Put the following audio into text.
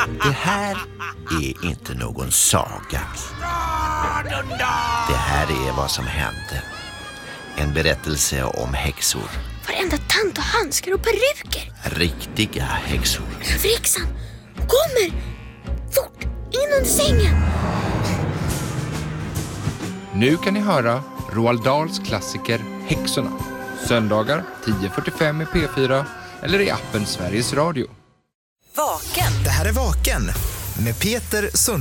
Det här är inte någon saga. Det här är vad som hände. En berättelse om häxor. Varenda tant och handskar och peruker. Riktiga häxor. Överhäxan kommer! Fort, in under sängen! Nu kan ni höra Roald Dahls klassiker Häxorna. Söndagar 10:45 i P4 eller i appen Sveriges Radio. Vaken. Det här är Vaken med Peter Sund.